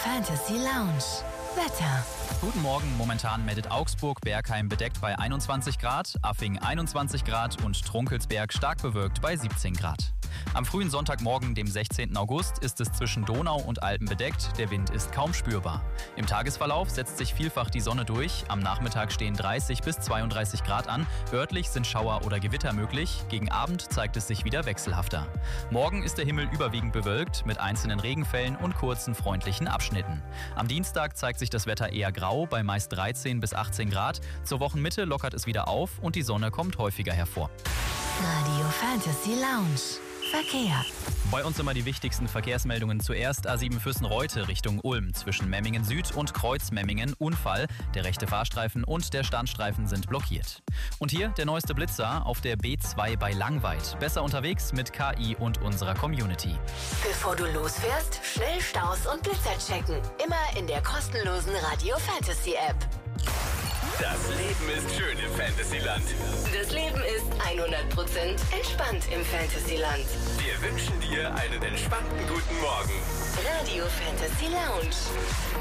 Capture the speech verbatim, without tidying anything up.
Fantasy Lounge. Wetter. Guten Morgen, momentan meldet Augsburg-Bergheim bedeckt bei einundzwanzig Grad, Affing einundzwanzig Grad und Trunkelsberg stark bewölkt bei siebzehn Grad. Am frühen Sonntagmorgen, dem sechzehnten August, ist es zwischen Donau und Alpen bedeckt, der Wind ist kaum spürbar. Im Tagesverlauf setzt sich vielfach die Sonne durch, am Nachmittag stehen dreißig bis zweiunddreißig Grad an, örtlich sind Schauer oder Gewitter möglich, gegen Abend zeigt es sich wieder wechselhafter. Morgen ist der Himmel überwiegend bewölkt, mit einzelnen Regenfällen und kurzen freundlichen Abschnitten. Am Dienstag zeigt sich das Wetter eher grau, bei meist dreizehn bis achtzehn Grad, zur Wochenmitte lockert es wieder auf und die Sonne kommt häufiger hervor. Radio Fantasy Lounge. Verkehr. Bei uns immer die wichtigsten Verkehrsmeldungen. Zuerst A sieben Füssen-Reute Richtung Ulm. Zwischen Memmingen Süd und Kreuz Memmingen Unfall. Der rechte Fahrstreifen und der Standstreifen sind blockiert. Und hier der neueste Blitzer auf der B zwei bei Langweid. Besser unterwegs mit K I und unserer Community. Bevor du losfährst, schnell Staus und Blitzer checken. Immer in der kostenlosen Radio Fantasy App. Das Leben ist schön im Fantasyland. Das Leben ist hundert Prozent entspannt im Fantasyland. Wir wünschen dir einen entspannten guten Morgen. Radio Fantasy Lounge.